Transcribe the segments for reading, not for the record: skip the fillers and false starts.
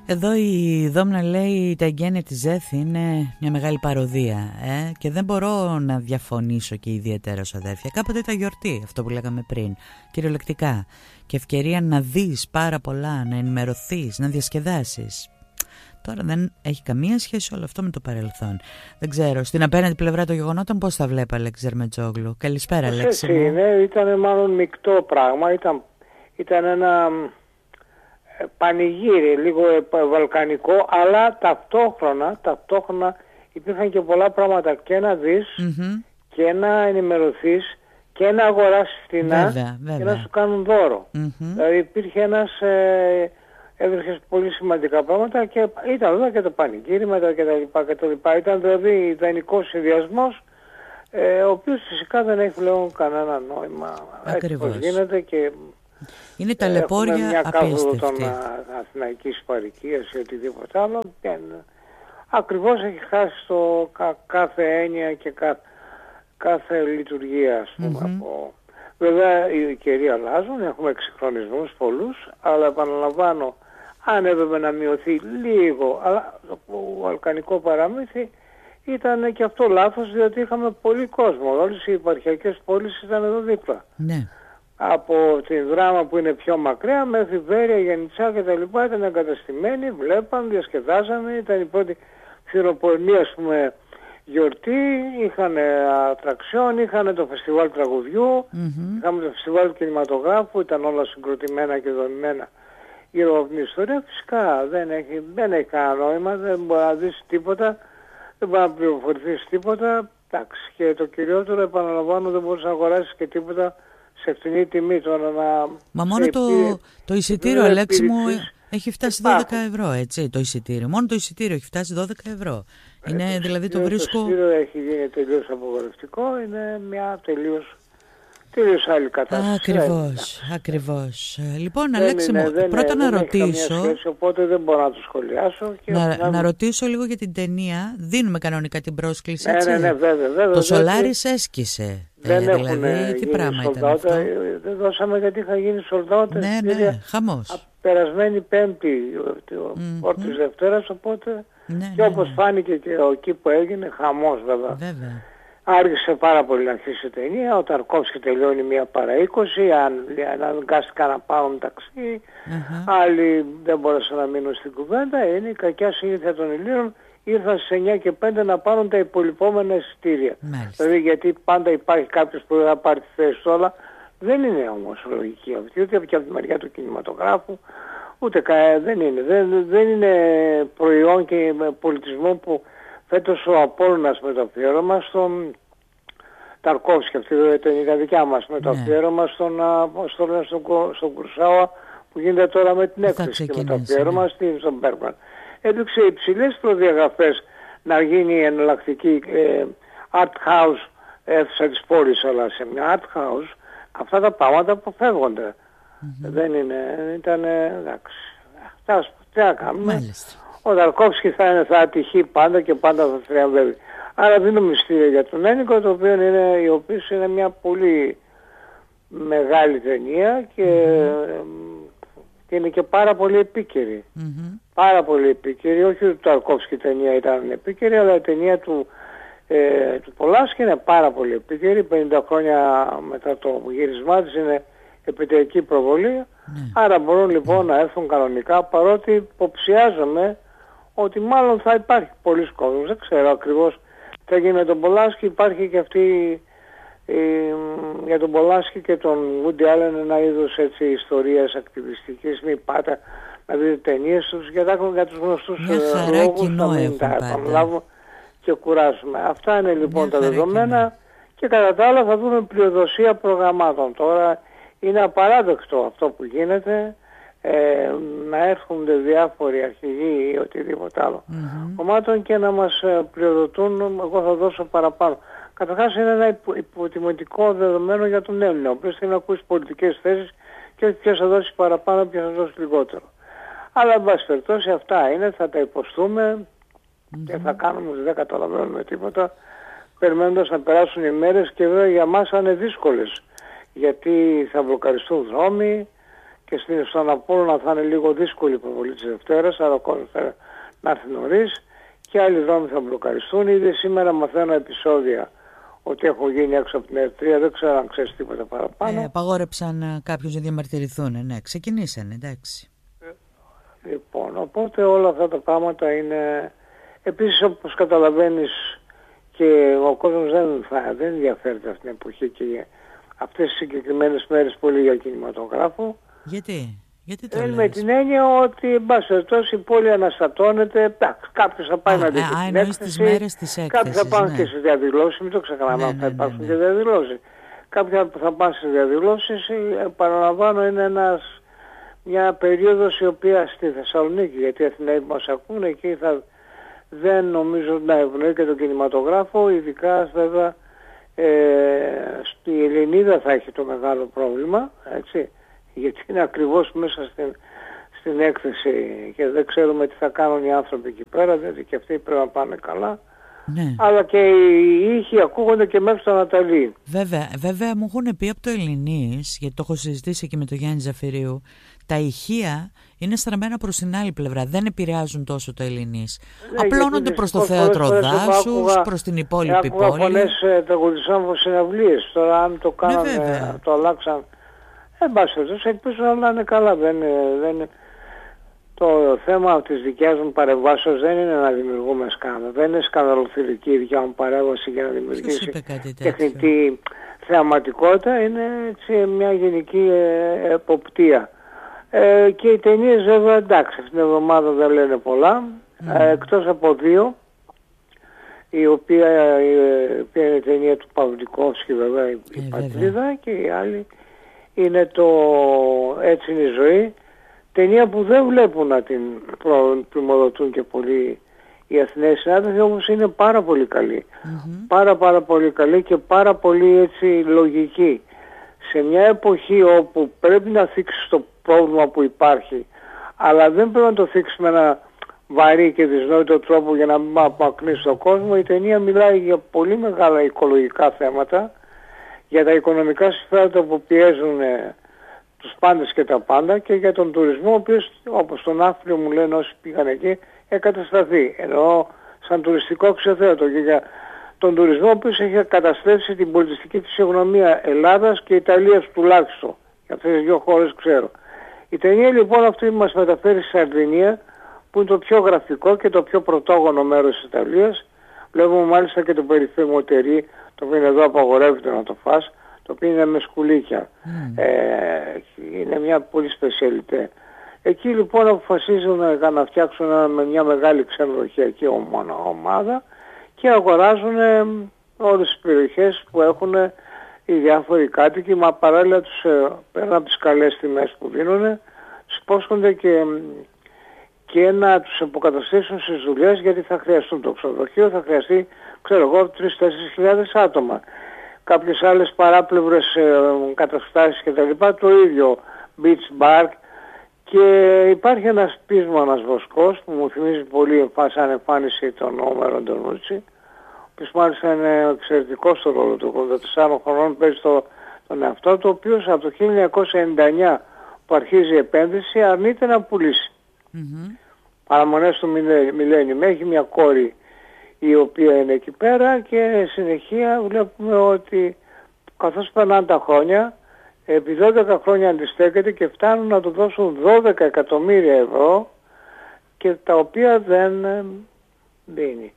Εδώ η Δόμνα λέει τα εγγένεια της ΖΕΘ είναι μια μεγάλη παροδία και δεν μπορώ να διαφωνήσω και ιδιαίτερα ως αδέρφια. Κάποτε ήταν γιορτή, αυτό που λέγαμε πριν, κυριολεκτικά, και ευκαιρία να δεις πάρα πολλά, να ενημερωθείς, να διασκεδάσεις. Τώρα δεν έχει καμία σχέση όλο αυτό με το παρελθόν. Δεν ξέρω, στην απέναντι πλευρά των γεγονότων πώς τα βλέπει Αλέξη Ζερμετζόγλου? Καλησπέρα Αλέξη. Έτσι είναι, ήταν μάλλον μεικτό πράγμα, ήταν ένα πανηγύρι, λίγο βαλκανικό, αλλά ταυτόχρονα υπήρχαν και πολλά πράγματα και να δεις και να ενημερωθείς και να αγοράσεις φθηνά και να σου κάνουν δώρο. Δηλαδή υπήρχε έβρισκες πολύ σημαντικά πράγματα και ήταν εδώ και το πανηγύρι μετά και τα λοιπά. Ήταν δηλαδή ιδανικός συνδυασμός, ο οποίος φυσικά δεν έχει πλέον κανένα νόημα. Ακριβώς. Έτσι γίνεται και είναι ταλαιπώρια μια κάθοδο των αθηναϊκής παροικίας ή οτιδήποτε άλλο. Ακριβώς έχει χάσει κάθε έννοια και κάθε λειτουργία, ας πούμε. Βέβαια οι καιροί αλλάζουν, έχουμε εξυγχρονισμούς πολλούς, αλλά επαναλαμβάνω, αν έπρεπε να μειωθεί λίγο, αλλά το βαλκανικό παραμύθι ήταν και αυτό λάθος, διότι είχαμε πολύ κόσμο. Όλες οι επαρχιακές πόλεις ήταν εδώ δίπλα. Ναι. Από την Δράμα που είναι πιο μακριά μέχρι Βέρεια, Γιαννιτσά και τα λοιπά ήταν εγκαταστημένοι, βλέπαν, διασκεδάζανε, ήταν η πρώτη θηροπορνία, ας πούμε, γιορτή, είχαν ατραξιόν, είχαν το φεστιβάλ τραγουδιού, είχαμε το φεστιβάλ κινηματογράφου, ήταν όλα συγκροτημένα και δομημένα γύρω από την ιστορία. Φυσικά δεν έχει κανένα νόημα, δεν μπορεί να δεις τίποτα, δεν μπορεί να πληροφορηθείς τίποτα. Εντάξει, και το κυριότερο, επαναλαμβάνω, δεν μπορείς να αγοράσεις και τίποτα σε φθηνή τιμή τώρα να... Μα μόνο το εισιτήριο, Αλέξη μου, έχει φτάσει 12 ευρώ, έτσι, το εισιτήριο. Μόνο το εισιτήριο έχει φτάσει 12 ευρώ. Είναι, δηλαδή το βρίσκω... Το εισιτήριο έχει γίνει τελείως απογορευτικό, είναι μια τελείως άλλη κατάσταση. Ακριβώς. Λοιπόν, Αλέξη μου, πρώτα να ρωτήσω... Σχέση, οπότε δεν μπορώ να το σχολιάσω. Και να ρωτήσω λίγο για την ταινία. Δίνουμε κανονικά την πρόσκληση, έτσι? Ναι, βέβαια. Το Σολάρις έσκησε. Δεν δηλαδή, τι πράγμα ήταν αυτό? Δεν δώσαμε γιατί είχα γίνει sold out. Ναι, χαμός. Περασμένη Πέμπτη, Πόρτης Δευτέρας, οπότε και όπως φάνηκε και εκεί που έγινε, χαμός βέβαια. Άργησε πάρα πολύ να αρχίσει η ταινία. Ο Ταρκόφσκι τελειώνει 1 παρά 20, αναγκάστηκαν να πάρουν ταξί, άλλοι δεν μπόρεσαν να μείνουν στην κουβέντα. Είναι η κακιά συνήθεια των Ελλήνων, ήρθαν στις 9 και 5 να πάρουν τα υπολοιπόμενα εισιτήρια. Δηλαδή γιατί πάντα υπάρχει κάποιος που θα πάρει τη θέση του, αλλά δεν είναι όμως λογική αυτή, ούτε και από τη μεριά του κινηματογράφου, ούτε δεν είναι προϊόν και πολιτισμό που φέτος ο Απόλλωνας με το αφιέρωμα στον Ταρκόφσκι, αυτή ήταν η δικιά μας, με το αφιέρωμα στον Κουρσάουα που γίνεται τώρα με την έκθεση και με το αφιέρωμα στον Μπέργκμαν. Έδειξε υψηλές προδιαγραφές να γίνει η εναλλακτική art house αίθουσα της πόλης, αλλά σε μια art house αυτά τα πράγματα αποφεύγονται. Δεν ήταν εντάξει. Τι να κάνουμε. Ο Ταρκόφσκι θα ατυχεί πάντα και πάντα θα θριαμβεύει. Άρα δίνω μυστήρια για τον Ένικο, το οποίο η οποία είναι μια πολύ μεγάλη ταινία και είναι και πάρα πολύ επίκαιρη. Πάρα πολύ επίκαιρη. Όχι ότι το Ταρκόφσκι ταινία ήταν επίκαιρη, αλλά η ταινία του Πολάνσκι είναι πάρα πολύ επίκαιρη. 50 χρόνια μετά το γύρισμά της είναι επιτεϊκή προβολή. Άρα μπορούν λοιπόν να έρθουν κανονικά, παρότι υποψιάζομαι ότι μάλλον θα υπάρχει πολλοί κόσμος. Δεν ξέρω ακριβώς τι θα γίνει με τον Πολάνσκι. Υπάρχει και αυτή για τον Πολάνσκι και τον Woody Allen ένα είδος έτσι ιστορίας ακτιβιστικής. Μην πάτε να δείτε ταινίες τους για τους γνωστούς λόγους, να μην τα επαναλάβω και κουράζουμε. Αυτά είναι λοιπόν τα δεδομένα και κατά τα άλλα θα δούμε πλειοδοσία προγραμμάτων. Τώρα είναι απαράδεκτο αυτό που γίνεται, να έρχονται διάφοροι αρχηγοί ή οτιδήποτε άλλο κομμάτων και να μας πλειοδοτούν. Εγώ θα δώσω παραπάνω. Καταρχάς είναι ένα υποτιμητικό δεδομένο για τον Έλληνα, ο οποίος θέλει να ακούσει πολιτικές θέσεις και όχι ποιος θα δώσει παραπάνω, ποιος θα δώσει λιγότερο. Αλλά εν πάση περιπτώσει αυτά είναι, θα τα υποστούμε και θα κάνουμε, δεν καταλαβαίνουμε τίποτα, περιμένοντας να περάσουν οι μέρες και βέβαια για μας θα είναι δύσκολες, γιατί θα μπλοκαριστούν δρόμοι και στον Απόλλωνα θα είναι λίγο δύσκολη η προβολή της Δευτέρας, άρα ο κόσμος θα να έρθει νωρίς και άλλοι δρόμοι θα μπλοκαριστούν. Ήδη σήμερα μαθαίνω επεισόδια ότι έχουν γίνει έξω από την Ερυθρία, δεν ξέρω αν ξέρεις τίποτα παραπάνω. Απαγόρεψαν κάποιους να διαμαρτυρηθούν, ναι, ξεκινήσανε, εντάξει. Λοιπόν, οπότε όλα αυτά τα πράγματα είναι... Επίσης, όπως καταλαβαίνεις, και ο κόσμος δεν ενδιαφέρεται αυτή την εποχή και αυτές τις συγκεκριμένες μέρες πολύ για κινηματογράφο. Γιατί το λες? Με την έννοια ότι, εν πάση περιπτώσει, η πόλη αναστατώνεται. Κάποιος θα πάει να δει την έκθεση, κάποιοι θα πάνε και σε διαδηλώσεις, μην το ξεχνάμε, θα υπάρξουν και διαδηλώσεις. Κάποιοι θα πάνε σε διαδηλώσεις, παραλαμβάνω, είναι μια περίοδος η οποία στη Θεσσαλονίκη, γιατί οι Αθηναίοι που μας ακούνε εκεί δεν νομίζω να ευνοεί και τον κινηματογράφο, ειδικά βέβαια στη Ελληνίδα θα έχει το μεγάλο πρόβλημα, έτσι, γιατί είναι ακριβώς μέσα στην έκθεση και δεν ξέρουμε τι θα κάνουν οι άνθρωποι εκεί πέρα, δηλαδή και αυτοί πρέπει να πάνε καλά. Ναι. Αλλά και οι ήχοι ακούγονται και μέχρι το Ανατολή. Βέβαια μου έχουν πει από το Ελληνής, γιατί το έχω συζητήσει και με τον Γιάννη Ζαφυρίου, τα ηχεία είναι στραμμένα προς την άλλη πλευρά, δεν επηρεάζουν τόσο το Ελληνής. Απλώνονται προς το θέατρο δάσους, προς την υπόλοιπη πόλη. Άκουγα πολλές τραγουδιστών από συναυλίες, τώρα αν το κάνανε, το αλλάξαν, εν πάση περιπτώσει, ελπίζω να είναι καλά, δεν το θέμα της δικιάς μου παρεμβάσεως δεν είναι να δημιουργούμε σκάνδαλο. Δεν είναι σκανδαλοθυρική η δικιά μου παρέμβαση για να δημιουργήσει τεχνητή θεαματικότητα. Είναι έτσι μια γενική εποπτεία. Και οι ταινίες βέβαια εντάξει, αυτήν την εβδομάδα δεν λένε πολλά. Εκτός από δύο, η οποία είναι η ταινία του Παυλικόφσκι βέβαια, η Πατρίδα, και η άλλη είναι το Έτσι είναι η ζωή. Ταινία που δεν βλέπουν να την προμοδοτούν και πολύ οι Αθηναίοι συνάδελφοι, όμως είναι πάρα πολύ καλή. Πάρα πολύ καλή και πάρα πολύ έτσι λογική. Σε μια εποχή όπου πρέπει να θίξεις το πρόβλημα που υπάρχει, αλλά δεν πρέπει να το θίξεις με ένα βαρύ και δυσνόητο τρόπο για να μην απομακρύνεις τον κόσμο, η ταινία μιλάει για πολύ μεγάλα οικολογικά θέματα, για τα οικονομικά συμφέροντα που πιέζουν τους πάντες και τα πάντα, και για τον τουρισμό, ο οποίος, όπως τον Άφλιο μου λένε όσοι πήγαν εκεί, εκατασταθεί. Εννοώ σαν τουριστικό ξεθέατο, και για τον τουρισμό ο οποίος έχει καταστρέψει την πολιτιστική φυσιογνωμία Ελλάδας και Ιταλίας τουλάχιστον. Για αυτές τις δύο χώρες ξέρω. Η ταινία λοιπόν αυτή μας μεταφέρει στη Σαρδινία, που είναι το πιο γραφικό και το πιο πρωτόγωνο μέρος της Ιταλίας. Βλέπουμε μάλιστα και το περίφημο τερί, το οποίο εδώ απαγορεύεται να το φας, το οποίο είναι με σκουλίκια. Είναι μια πολύ σπεσιαλιτέ. Εκεί λοιπόν αποφασίζουν να φτιάξουν με μια μεγάλη ξενοδοχειακή ομάδα και αγοράζουν όλες τις περιοχές που έχουν οι διάφοροι κάτοικοι, μα παράλληλα τους πέραν από τις καλές τιμές που δίνουν, τους υπόσχονται και να τους αποκαταστήσουν στις δουλειές, γιατί θα χρειαστούν το ξενοδοχείο, θα χρειαστεί, ξέρω εγώ, 3-4 χιλιάδες άτομα. Κάποιες άλλες παράπλευρες καταστάσεις και τα λοιπά, το ίδιο beach bar, και υπάρχει ένας πείσμανας βοσκός που μου θυμίζει πολύ σαν εμφάνιση τον Όμερο Ντονούτσι, ο οποίος μάλιστα είναι εξαιρετικός στο ρόλο του, 84 χρονών παίζει τον εαυτό του, ο οποίος από το 1999 που αρχίζει η επένδυση αρνείται να πουλήσει. Παραμονές του Millennium, έχει μια κόρη η οποία είναι εκεί πέρα, και συνεχεία βλέπουμε ότι καθώς περνάνε τα χρόνια, επί 12 χρόνια αντιστέκεται και φτάνουν να του δώσουν 12 εκατομμύρια ευρώ, και τα οποία δεν δίνει.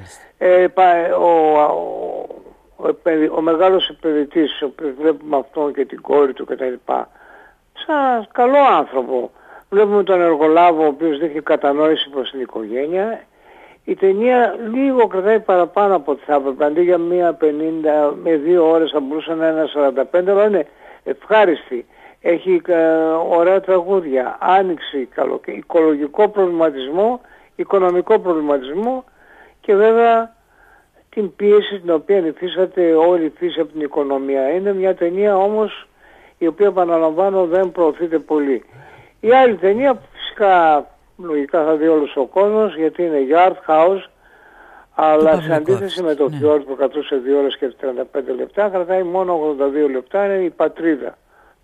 Ο μεγάλος επενδυτής, ο οποίος βλέπουμε αυτόν και την κόρη του κτλ, σαν καλό άνθρωπο, βλέπουμε τον εργολάβο ο οποίος δείχνει κατανόηση προς την οικογένεια. Η ταινία λίγο κρατάει παραπάνω από ό,τι θα έπρεπε. Αντί για μία 50 με 2 ώρες θα μπορούσε να είναι 45, αλλά είναι ευχάριστη. Έχει ωραία τραγούδια, άνοιξη, οικολογικό προβληματισμό, οικονομικό προβληματισμό, και βέβαια την πίεση την οποία υφίσταται όλη η φύση από την οικονομία. Είναι μια ταινία όμως η οποία, επαναλαμβάνω, δεν προωθείται πολύ. Η άλλη ταινία που φυσικά λογικά θα δει όλος ο κόσμος, γιατί είναι Yard House, αλλά σε αντίθεση με το Fjord που κρατούσε 2 ώρες και 35 λεπτά, κρατάει μόνο 82 λεπτά, είναι η Πατρίδα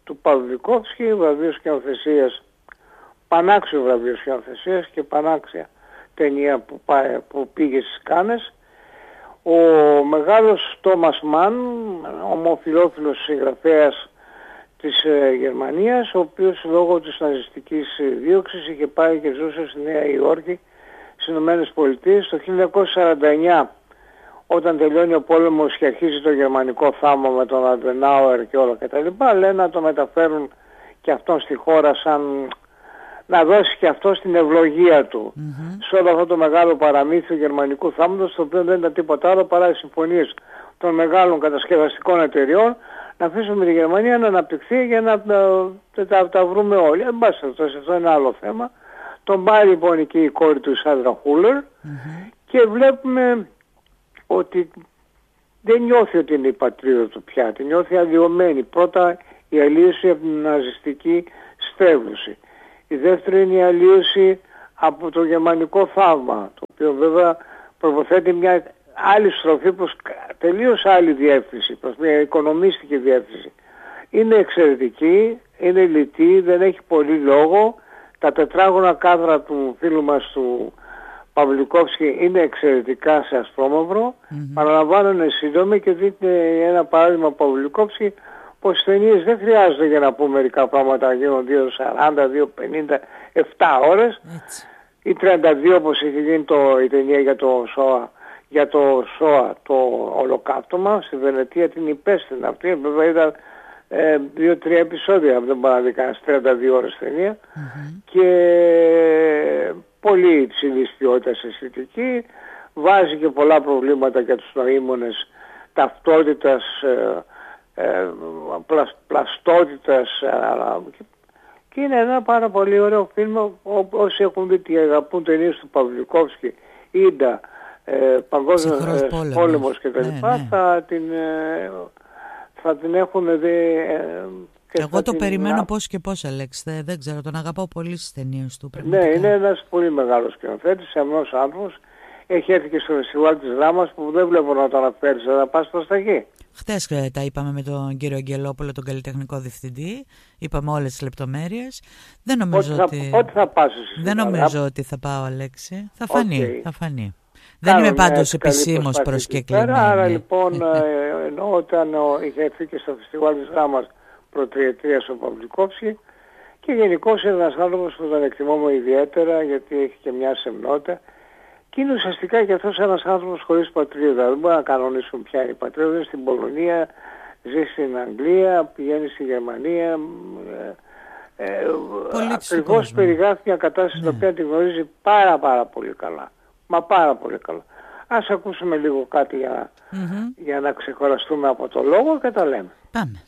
του Παυλικόφσκι, βραβείο σκηνοθεσίας, πανάξιο βραβείο σκηνοθεσίας και πανάξια ταινία που πήγε στις Κάνες. Ο μεγάλος Τόμας Μαν, ομοφυλόφιλος συγγραφέας της Γερμανίας, ο οποίος λόγω της ναζιστικής δίωξης είχε πάει και ζούσε στη Νέα Υόρκη, στις Ηνωμένες Πολιτείες. Το 1949, όταν τελειώνει ο πόλεμος και αρχίζει το γερμανικό θαύμα με τον Αντενάουερ και όλα κτλ., λένε να το μεταφέρουν και αυτόν στη χώρα, σαν να δώσει και αυτό την ευλογία του σε όλο αυτό το μεγάλο παραμύθι του γερμανικού θαύματος, το οποίο δεν ήταν τίποτα άλλο παρά οι συμφωνίες των μεγάλων κατασκευαστικών εταιριών να αφήσουμε τη Γερμανία να αναπτυχθεί για να τα βρούμε όλοι. Εν πάση περιπτώσει, αυτό είναι άλλο θέμα. Τον πάει λοιπόν εκεί η κόρη του, η Σάντρα Χούλερ, και βλέπουμε ότι δεν νιώθει ότι είναι η πατρίδα του πια, τη νιώθει αλλοιωμένη. Πρώτα η αλλίωση από την ναζιστική στρέβλωση. Η δεύτερη είναι η αλλίωση από το γερμανικό θαύμα, το οποίο βέβαια προποθέτει μια άλλη στροφή προς τελείως άλλη διεύθυνση, προς μια οικονομίστικη διεύθυνση. Είναι εξαιρετική, είναι λιτή, δεν έχει πολύ λόγο. Τα τετράγωνα κάδρα του φίλου μας του Παυλικόφσκι είναι εξαιρετικά σε ασπρόμαυρο. Παραλαμβάνω, είναι σύντομη και δείτε ένα παράδειγμα Παυλικόφσκι, πως οι ταινίες δεν χρειάζονται για να πούμε μερικά πράγματα, γίνονται 2.40, 2.50, 7 ώρες ή 32 όπως έχει γίνει η ταινία για το ΣΟΑ, το ολοκαύτωμα στη Βενετία, την υπέστην αυτή. Βέβαια ήταν 2-3 επεισόδια, δεν μπορεί να δει κανένας 32 ώρες ταινία, και πολύ υψηλής ποιότητας αισθητική, βάζει και πολλά προβλήματα για τους νοήμονες ταυτότητας, πλαστότητας, και είναι ένα πάρα πολύ ωραίο φιλμ. Όσοι έχουν δει και αγαπούν ταινίες του Παυλικόφσκι, Ίντα, Παγκόσμιος Πόλεμος κτλ., θα την έχουν δει. Εγώ το περιμένω πώς και πώς, Αλέξη. Δεν ξέρω, τον αγαπάω πολύ στις ταινίες του. Ναι, είναι ένας πολύ μεγάλος σκηνοθέτης, σεμνός άνθρωπος. Έχει έρθει και στο φεστιβάλ της Δράμας, που δεν βλέπω να το αναφέρεις, να πας προς τα εκεί. Χτες τα είπαμε με τον κύριο Αγγελόπουλο, τον καλλιτεχνικό διευθυντή. Είπαμε όλες τις λεπτομέρειες. Δεν νομίζω ότι θα πας εσύ. Δεν νομίζω ότι θα πάω, Αλέξη. Θα φανεί, θα φανεί. Δεν είμαι πάντως επισήμως προσκεκλημένη. Άρα λοιπόν, ενώ όταν είχε έρθει και στο φεστιβάλ της Δράμας προτριετίας ο Παυλικόφσκι, και γενικώς είναι ένας άνθρωπος που τον εκτιμώ ιδιαίτερα, γιατί έχει και μια σεμνότητα. Και είναι ουσιαστικά και αυτός ένας άνθρωπος χωρίς πατρίδα. Δεν μπορεί να κανονίσουν ποια είναι η πατρίδα. Είναι στην Πολωνία, ζει στην Αγγλία, πηγαίνει στη Γερμανία. Ακριβώς περιγράφει μια κατάσταση την οποία τη γνωρίζει πάρα πολύ καλά. Μα πάρα πολύ καλά. Ας ακούσουμε λίγο κάτι για να ξεκουραστούμε από το λόγο και τα λέμε. Πάμε.